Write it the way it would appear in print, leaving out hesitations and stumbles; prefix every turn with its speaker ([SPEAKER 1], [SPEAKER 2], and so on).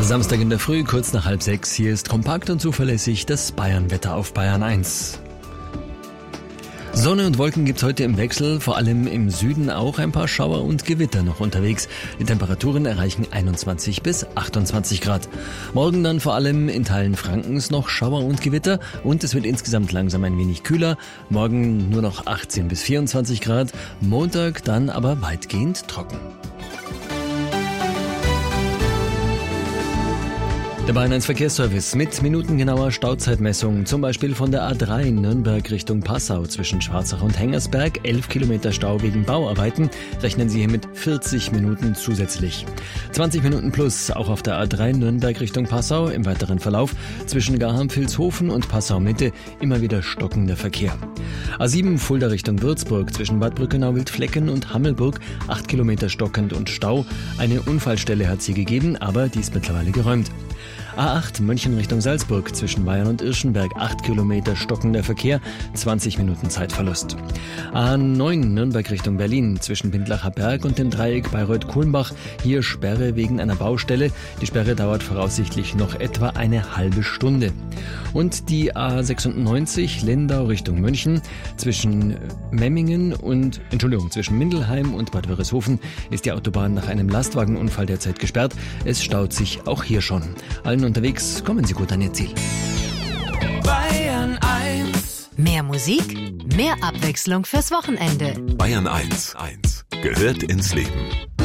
[SPEAKER 1] Samstag in der Früh, kurz nach 5:30. Hier ist kompakt und zuverlässig das Bayern-Wetter auf Bayern 1. Sonne und Wolken gibt's heute im Wechsel, vor allem im Süden auch ein paar Schauer und Gewitter noch unterwegs. Die Temperaturen erreichen 21 bis 28 Grad. Morgen dann vor allem in Teilen Frankens noch Schauer und Gewitter und es wird insgesamt langsam ein wenig kühler. Morgen nur noch 18 bis 24 Grad, Montag dann aber weitgehend trocken. Der Bayern 1 Verkehrsservice mit minutengenauer Stauzeitmessung, zum Beispiel von der A3 Nürnberg Richtung Passau zwischen Schwarzach und Hengersberg, 11 Kilometer Stau wegen Bauarbeiten, rechnen Sie hier mit 40 Minuten zusätzlich. 20 Minuten plus auch auf der A3 Nürnberg Richtung Passau, im weiteren Verlauf zwischen Garham-Vilshofen und Passau Mitte immer wieder stockender Verkehr. A7 Fulda Richtung Würzburg zwischen Bad Brückenau-Wildflecken und Hammelburg, 8 Kilometer stockend und Stau. Eine Unfallstelle hat sie gegeben, aber die ist mittlerweile geräumt. A8 München Richtung Salzburg zwischen Bayern und Irschenberg, 8 Kilometer stockender Verkehr, 20 Minuten Zeitverlust. A9 Nürnberg Richtung Berlin zwischen Bindlacher Berg und dem Dreieck Bayreuth-Kulmbach, hier Sperre wegen einer Baustelle. Die Sperre dauert voraussichtlich noch etwa eine halbe Stunde. Und die A96 Lindau Richtung München zwischen zwischen Mindelheim und Bad Wörishofen ist die Autobahn nach einem Lastwagenunfall derzeit gesperrt. Es staut sich auch hier schon. Allen unterwegs, kommen Sie gut an Ihr Ziel.
[SPEAKER 2] Bayern 1.
[SPEAKER 3] Mehr Musik, mehr Abwechslung fürs Wochenende.
[SPEAKER 4] Bayern 1 gehört ins Leben.